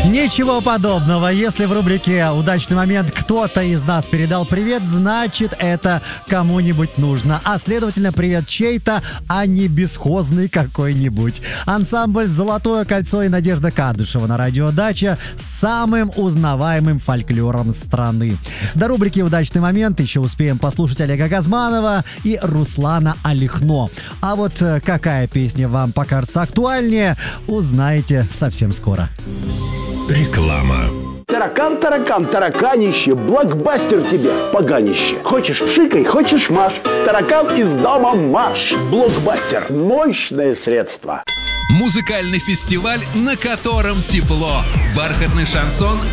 Ничего подобного. Если в рубрике «Удачный момент» кто-то из нас передал привет, значит, это кому-нибудь нужно. А следовательно, привет чей-то, а не бесхозный какой-нибудь. Ансамбль «Золотое кольцо» и Надежда Кадышева на радио «Дача» с самым узнаваемым фольклором страны. До рубрики «Удачный момент» еще успеем послушать Олега Газманова и Руслана Алихно. А вот какая песня вам покажется актуальнее, узнаете совсем скоро. Реклама. Таракан, таракан, тараканище, блокбастер тебе, поганище. Хочешь пшикай, хочешь маш, таракан из дома марш. Блокбастер – мощное средство. Музыкальный фестиваль, на котором тепло. Бархатный шансон